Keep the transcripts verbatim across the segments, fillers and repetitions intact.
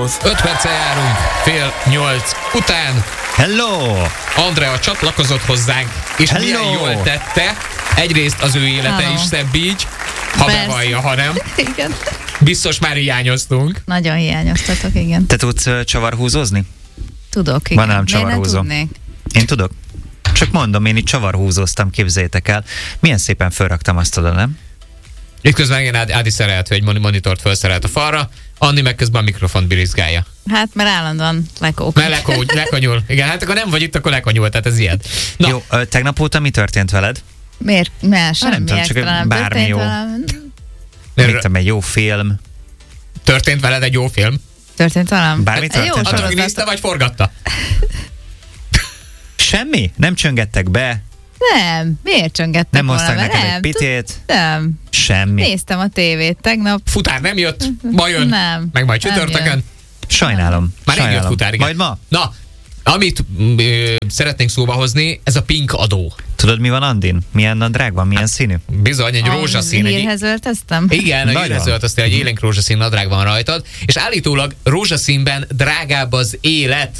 öt perccel járunk, fél nyolc után. Hello! Andrea csatlakozott hozzánk, és Hello! milyen jól tette. Egyrészt az ő élete Hello. is szebb így, ha Persze. bevallja, ha nem. Igen. Biztos már hiányoztunk. Nagyon hiányoztatok, igen. Te tudsz uh, csavarhúzózni? Tudok, igen. Van nálam Miért ne csavarhúzó. tudnék? Én tudok. Csak mondom, én itt csavarhúzóztam, képzeljétek el. Milyen szépen felraktam azt oda, nem? Itt közben igen, Ádi szerelt, hogy egy monitort felszerelt a falra, Anni meg közben a mikrofont birizgálja. Hát, mert állandóan lekók. Mert lekó, lekonyul. Igen, hát akkor nem vagy itt, akkor lekonyul, tehát ez ilyen. Na, Jó, uh, tegnap óta mi történt veled? Miért? Mert semmi nem tudom, csak extra nem bármi történt jó. velem. Mit tudom, egy jó film. történt veled egy jó film? Történt velem? Bármi Jó történt Azt veled? sorozat. nézte, vagy forgatta? Semmi? Nem csöngettek be? Nem, miért csöngettek Nem volna hoztak be? neked Nem, egy pitét? Nem, Semmi. néztem a tévét tegnap. Futár nem jött, ma jön, Nem, meg majd nem csütörtökön. jön. Sajnálom. Már nem jött Sajnálom. futár, igen. Majd ma? Na, amit ö, szeretnénk szóba hozni, ez a pink adó. Tudod, mi van, Andin? Milyen nadrág van? Milyen színű? Bizony, egy rózsaszín. A Egy, hírhez öltöztem? igen, a Nagyon. hírhez öltöztél, egy élénk rózsaszín nadrág van rajtad, és állítólag rózsaszínben drágább az élet.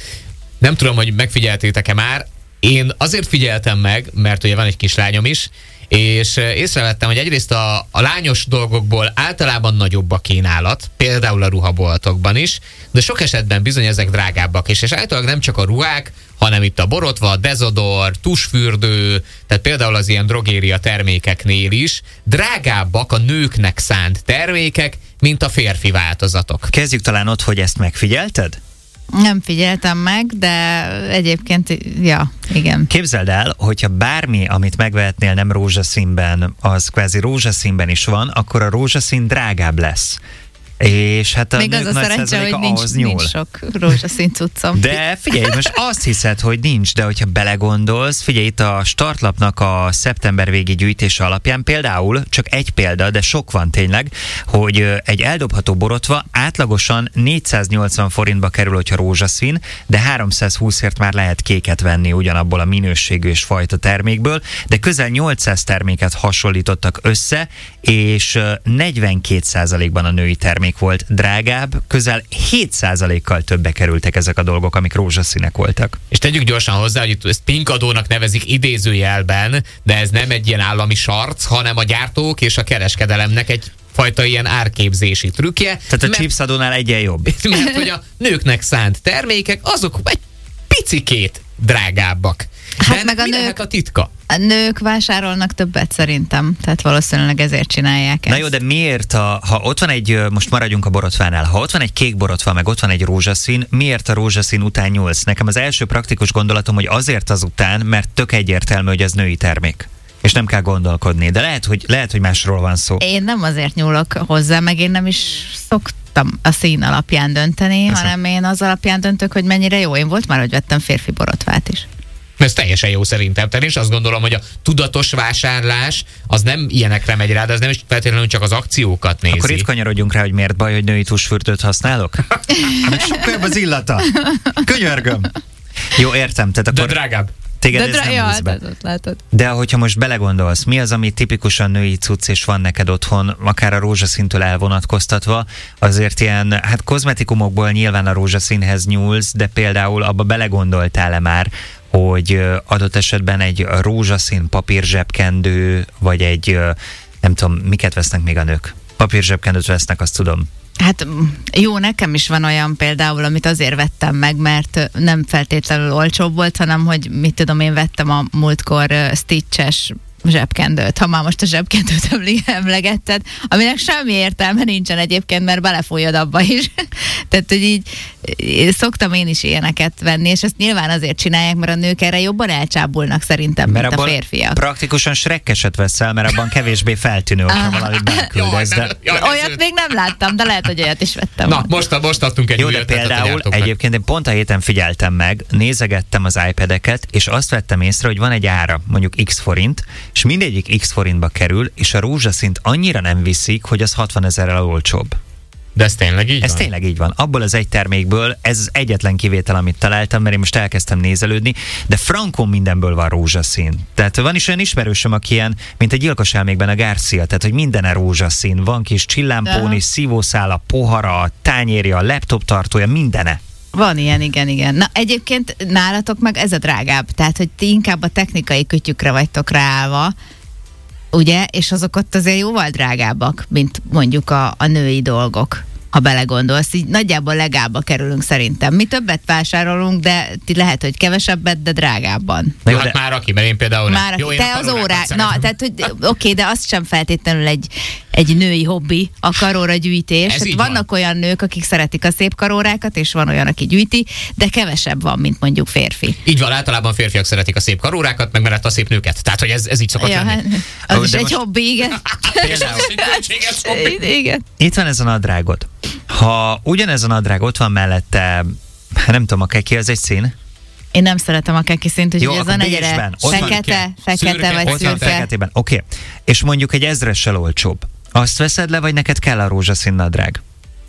Nem tudom, hogy megfigyeltétek-e már. Én azért figyeltem meg, mert ugye van egy kislányom is, és észrevettem, hogy egyrészt a, a lányos dolgokból általában nagyobb a kínálat, például a ruhaboltokban is, de sok esetben bizony ezek drágábbak is, és általában nem csak a ruhák, hanem itt a borotva, dezodor, tusfürdő, tehát például az ilyen drogéria termékeknél is drágábbak a nőknek szánt termékek, mint a férfi változatok. Kezdjük talán ott, hogy ezt megfigyelted? Nem figyeltem meg, de egyébként, ja, igen. Képzeld el, hogyha bármi, amit megvehetnél nem rózsaszínben, az kvázi rózsaszínben is van, akkor a rózsaszín drágább lesz. És hát a Még az nők a nagy szerencse, százaléka hogy nincs, ahhoz nyúl. nincs sok rózsaszín cuccom. De figyelj, most azt hiszed, hogy nincs, de hogyha belegondolsz, figyelj, itt a startlapnak a szeptember végi gyűjtése alapján például, csak egy példa, de sok van tényleg, hogy ö, egy eldobható borotva átlagosan négyszáznyolcvan forintba kerül, hogyha rózsaszín, de háromszázhúszért már lehet kéket venni ugyanabból a minőségű és fajta termékből, de közel nyolcszáz terméket hasonlítottak össze, és ö, negyvenkét százalékban a női termék volt drágább, közel hét százalékkal többe kerültek ezek a dolgok, amik rózsaszínek voltak. És tegyük gyorsan hozzá, hogy itt ezt pink adónak nevezik idézőjelben, de ez nem egy ilyen állami sarc, hanem a gyártók és a kereskedelemnek egy fajta ilyen árképzési trükkje. Tehát a mert, chipsadónál egyen jobb. mert hogy a nőknek szánt termékek, azok egy picikét drágábbak. Hát de ennek meg a mi nők- lehet a titka? A nők vásárolnak többet szerintem, tehát valószínűleg ezért csinálják ezt. Na jó, de miért, a, ha ott van egy, most maradjunk a borotvánál, ha ott van egy kék borotva, meg ott van egy rózsaszín, miért a rózsaszín után nyúlsz? Nekem az első praktikus gondolatom, hogy azért azután, mert tök egyértelmű, hogy ez női termék. És nem kell gondolkodni. De lehet, hogy, lehet, hogy másról van szó. Én nem azért nyúlok hozzá, meg én nem is szoktam a szín alapján dönteni, Persze. hanem én az alapján döntök, hogy mennyire jó. Én volt már, hogy vettem férfi borotvát is. Ez teljesen jó szerintem. Tehát én is azt gondolom, hogy a tudatos vásárlás az nem ilyenekre megy rá, de ez nem is feltétlenül csak az akciókat nézi. Akkor itt kanyarodjunk rá, hogy miért baj, hogy női tusfürdőt használok? Meg sokkal jobb az illata. Könyörgöm. Jó, értem. Tehát De akkor drágább. téged De ez dra- nem ja, húz be. látod, látod. De hogyha most belegondolsz, mi az, ami tipikusan női cucc és van neked otthon, akár a rózsaszíntől elvonatkoztatva, azért ilyen, hát kozmetikumokból nyilván a rózsaszínhez nyúlsz, de például abba belegondoltál-e már, hogy ö, adott esetben egy rózsaszín papírzsebkendő, vagy egy, ö, nem tudom, miket vesznek még a nők? Papírzsebkendőt vesznek, azt tudom. Hát mm, jó, nekem is van olyan például, amit azért vettem meg, mert nem feltétlenül olcsóbb volt, hanem hogy mit tudom, én vettem a múltkor uh, Stitches zsebkendőt, ha már most a zsebkendőt emlegetted, aminek semmi értelme nincsen egyébként, mert belefújod abba is. Tehát, hogy így szoktam én is ilyeneket venni, és ezt nyilván azért csinálják, mert a nők erre jobban elcsábulnak szerintem, Mert mint a abban férfiak. praktikusan Shrekkeset veszel, mert abban kevésbé feltűnő, hogyha valamit beleküldesz. Jaj, De... nem, jaj, Olyat ez- még nem láttam, de lehet, hogy olyat is vettem. Na, volna. most, most adtunk egy Jó, új de ötletet a például gyártóknak. egyébként én pont a héten figyeltem meg, nézegettem az iPad-eket, és azt vettem észre, hogy van egy ára, mondjuk X forint, és mindegyik X forintba kerül, és a rózsaszínt annyira nem viszik, hogy az hatvan ezerrel olcsóbb. De ez tényleg így Ez van? tényleg így van. Abból az egy termékből, ez az egyetlen kivétel, amit találtam, mert én most elkezdtem nézelődni, de frankon mindenből van rózsaszín. Tehát van is olyan ismerősöm, aki ilyen, mint egy gyilkos elmékben a Garcia, tehát hogy mindene rózsaszín. Van kis csillámpón is, szívószála, pohara, tányérja, laptop tartója, mindene. Van ilyen, igen, igen. Na egyébként nálatok meg ez a drágább, tehát hogy ti inkább a technikai kütyükre vagytok ráállva, ugye, és azok ott azért jóval drágábbak, mint mondjuk a, a női dolgok, ha belegondolsz. Így nagyjából legába kerülünk szerintem. Mi többet vásárolunk, de ti lehet, hogy kevesebbet, de drágábban. Jó, hát már aki, mert én például nem. Már Jó, én te az órák, na, tehát, hogy oké, okay, de az sem feltétlenül egy, egy női hobbi, a karóra gyűjtés. Tehát vannak van. olyan nők, akik szeretik a szép karórákat, és van olyan, aki gyűjti, de kevesebb van, mint mondjuk férfi. Így van, általában férfiak szeretik a szép karórákat, meg mellett a szép nőket. Tehát, hogy ez, ez így szokott ja, lenni. Az oh, is egy most... hobbi, igen. igen. Itt van ez a nadrágod. Ha ugyanez a nadrág ott van mellette, nem tudom, a keki az egy szín? Én nem szeretem a keki színt, úgyhogy jó, ez a negyere fekete, fekete vagy ott szürke. Feketében, oké. Okay. És mondjuk egy ezressel olcsóbb. Azt veszed le, vagy neked kell a rózsaszín nadrág?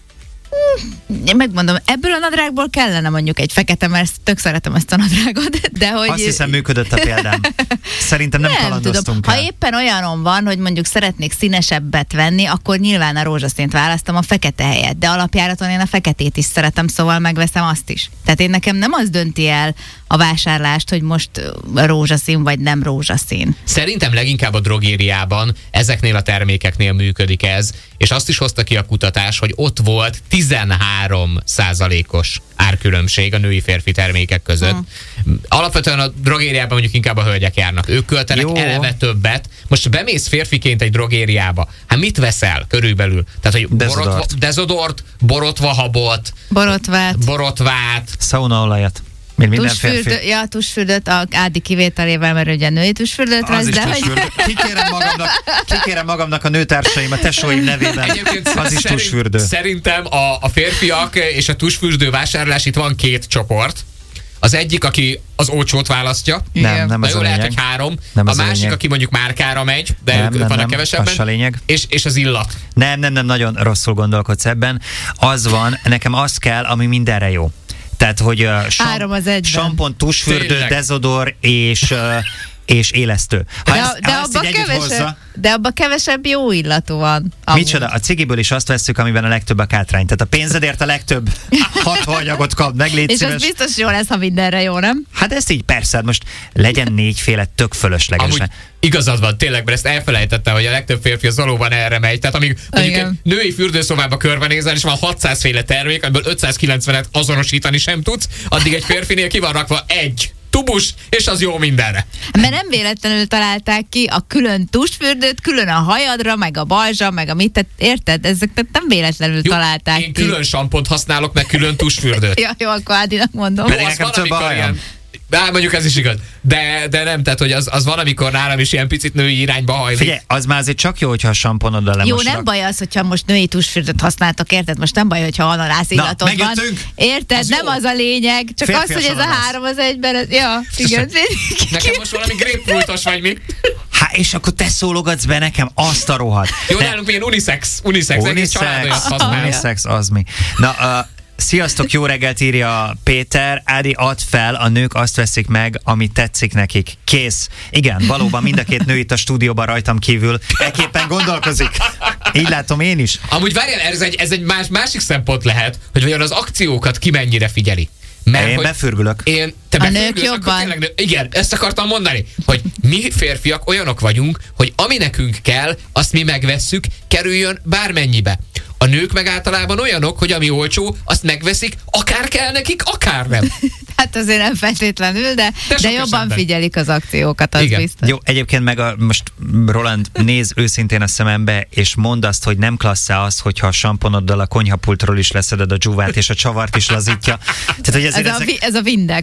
Én megmondom, ebből a nadrágból kellene mondjuk egy fekete, mert tök szeretem ezt a nadrágot, de hogy... Azt hiszem, működött a példám. Szerintem nem, nem kalandoztunk tudom. Ha éppen olyanon van, hogy mondjuk szeretnék színesebbet venni, akkor nyilván a rózsaszínt választom a fekete helyet, de alapjáraton én a feketét is szeretem, szóval megveszem azt is. Tehát én nekem nem az dönti el a vásárlást, hogy most rózsaszín vagy nem rózsaszín. Szerintem leginkább a drogériában ezeknél a termékeknél működik ez, és azt is hozta ki a kutatás, hogy ott volt tizenhárom százalékos árkülönbség a női-férfi termékek között. Hmm. Alapvetően a drogériában mondjuk inkább a hölgyek járnak. Ők költenek Jó. eleve többet. Most bemész férfiként egy drogériába, hát mit veszel körülbelül? Tehát, hogy dezodort, borotva, dezodort borotva habot, borotvát, borotvát, szaunaolajat. Tusfürdő, ja, tusfürdőt a Ádi kivételével, mert ugye női tusfürdőt vesz, de hogy... Kikérem magamnak, kikérem magamnak a nőtársaim, a tesóim nevében. Egyébként az is szerint, tusfürdő. Szerintem a, a férfiak és a tusfürdő vásárlás, itt van két csoport. Az egyik, aki az olcsót választja. Nem, nem az jó, a lehet, hogy három. Nem a az másik, a aki mondjuk márkára megy, de nem, ők nem, vannak nem, kevesebben. Az a lényeg. És, és az illat. Nem, nem, nem, nagyon rosszul gondolkodsz ebben. Az van, nekem az kell, ami mindenre jó. Tehát, hogy uh, sam- sampon, tusfürdő, dezodor és, uh, és élesztő. Ha de ezt, de, ha abba kevesebb, de abban kevesebb jó illatú van. Amúgy. Micsoda? A cigiből is azt vesszük, amiben a legtöbb a kátrány. Tehát a pénzedért a legtöbb hatóanyagot kap. Meg légy és szíves. az biztos jó lesz, ha mindenre jó, nem? Hát ezt így persze, most legyen négyféle tök fölösleges. Amúgy igazad van, tényleg, mert ezt elfelejtettem, hogy a legtöbb férfi az valóban erre megy. Tehát amíg mondjuk egy női fürdőszobába körbenézel, és van hatszáz féle termék, amiből ötszázkilencvenet azonosítani sem tudsz, addig egy férfinél ki van rakva egy tubus, és az jó mindenre. Mert nem véletlenül találták ki a külön tusfürdőt, külön a hajadra, meg a balzsa, meg a mit, tehát érted? Ezeket nem véletlenül jó, találták én ki. Én külön sampont használok, meg külön tusfürdőt. ja, jó, akkor Ádinak mondom. Pedig nekem több a hajam. Bár mondjuk ez is igaz. De, de nem, tehát hogy az, az van, amikor nálam is ilyen picit női irányba hajlik. Figyelj, az már azért csak jó, hogyha a samponoddal lemosnak. Jó, nem baj az, hogyha most női tusfürdőt használtok, érted? Most nem baj, hogyha ananász illatod van. Érted? Az nem jó. Az a lényeg, csak férfias az, hogy ez ananász. A három az egyben. Az, ja, igen. Nekem most valami grapefruitos vagy mi? Hát és akkor te szólogatsz be nekem azt a rohadt. Jó, nálunk milyen unisex. Unisex, egész család olyat használ. Unisex, az mi. Na, uh, sziasztok, jó reggelt, írja Péter. Ádi, add fel, a nők azt veszik meg, ami tetszik nekik. Kész. Igen, valóban mind a két nő itt a stúdióban rajtam kívül ekképpen gondolkozik. Így látom én is. Amúgy várjál, ez egy, ez egy más, másik szempont lehet, hogy vajon az akciókat ki mennyire figyeli. Mert, én befürgülök. Én, te a nők jobban. Tényleg, igen, ezt akartam mondani, hogy mi férfiak olyanok vagyunk, hogy ami nekünk kell, azt mi megvesszük, kerüljön bármennyibe. A nők meg általában olyanok, hogy ami olcsó, azt megveszik, akár kell nekik, akár nem. Hát azért nem feltétlenül, de, de, de jobban esetben figyelik az akciókat, az igen. biztos. Jó, egyébként meg a, most Roland, néz őszintén a szemembe, és mondd azt, hogy nem klassz-e az, hogyha a samponoddal a konyhapultról is leszeded a dzsúvát, és a csavart is lazítja. Tehát, hogy ez, ezek... a, ez a Windex, Ez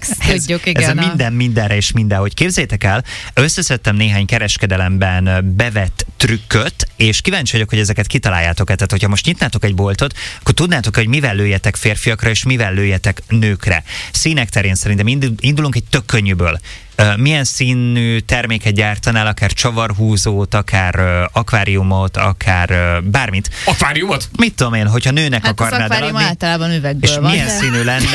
tudjuk, igen, ez a a- minden mindenre és mindenhogy. Képzeljétek el, összeszedtem néhány kereskedelemben bevett trükköt, és kíváncsi vagyok, hogy ezeket kitaláljátok-e. Tehát, hogyha most nyitnátok egy boltot, akkor tudnátok, hogy mivel lőjetek férfiakra, és mivel lőjetek nőkre. Színek terén szerintem indul- indulunk egy tök könnyűből. Ö, Milyen színű terméket gyártanál, akár csavarhúzót, akár ö, akváriumot, akár ö, bármit. Akváriumot? Mit tudom én, hogyha nőnek Hát az akarnád akvárium eladni, általában üvegből és van. milyen de színű lenne?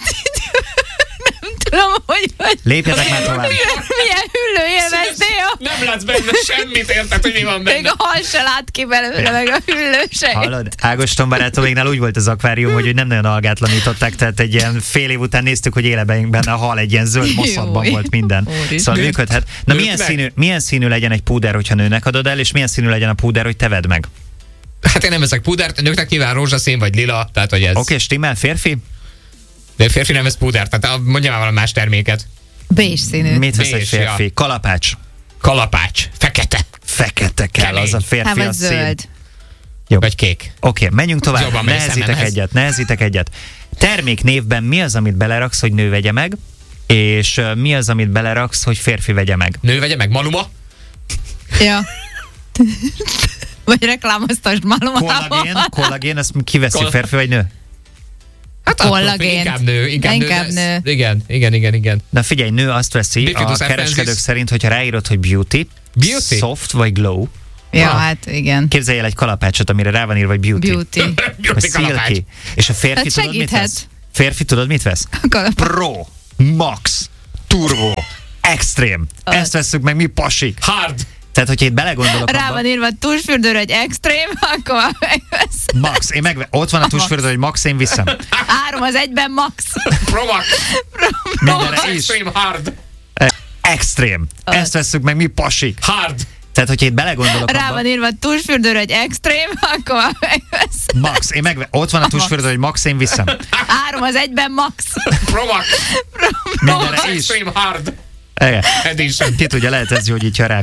Nem tudom, hogy, hogy Lépjetek már tovább. milyen, milyen hüllő élveznél. Nem látsz benne semmit, érted, hogy mi van Még benne. a hal se lát ki belőle, meg a hüllő se. Hallod? Ágoston barátoméknál úgy volt az akvárium, hogy nem nagyon algátlanították, tehát egy ilyen fél év után néztük, hogy éleben benne a hal, egy ilyen zöld moszatban Jó. volt minden. Úristen. Szóval működhet. Na milyen Nőknek? színű, milyen színű legyen egy púder, hogyha nőnek adod el, és milyen színű legyen a púder, hogy te vedd meg? Hát én nem veszek pudert, a nőknek nyilván rózsaszín vagy lila, tehát hogy ez. Oké, okay, stimmel, férfi? De a férfi nem vesz pudert, tehát a- mondja már valami más terméket. Bés színű. Mit vesz egy Bés, férfi? ja. Kalapács. Kalapács, fekete, Fekete kell, Kemény. az a férfi, Hát vagy az szín. zöld. vagy kék. Oké, okay, menjünk tovább. Jobban megy a Nehezítek szememhez. egyet, nehezítek egyet. Terméknévben mi az, amit beleraksz, hogy nő vegye meg, és ö, mi az, amit beleraksz, hogy férfi vegye meg? Nő vegye meg, Maluma? Ja. Vagy reklámoztasd malomával. Kollagén, kollagén, azt kiveszi, Koll- férfi vagy nő? Hát attól Kollagént. még inkább nő, inkább, Inkább nő. nő. lesz. Igen, igen, igen, igen. Na figyelj, nő azt veszi, Bifidus a kereskedők Aphrensis. szerint, hogyha ráírod, hogy beauty, Beauty? soft vagy glow, Ja, Ah. hát igen. képzelj el egy kalapácsot, amire rá van írva, hogy beauty. Beauty. Vagy Beauty kalapács. silky. És a férfi Hát tudod, mit segíthet. vesz? Férfi tudod, mit vesz? Kalap- Pro, max, turbo, extrém. Ezt vesszük meg mi pasik. Hard. Tehát, hogyha itt belegondolok Rá abba, van írva tusfürdőre egy extrém, akkor megvesz. max, én megve- ott van a tusfürdő, hogy max, én viszem. Három az egyben max. Pro Max. Mindenre is. Extreme hard. Extrém. Ezt vesszük meg mi pasik. Hard. Tehát, hogyha itt belegondolok Rá abba, van írva tusfürdőre egy extrém, akkor megvesz. max, én megve- ott van a tusfürdő, hogy max, én viszem. Három az egyben max. Pro Max. Mindenre is. Extreme hard Igen. edition. Ki tudja, lehet ez gyógyítja rá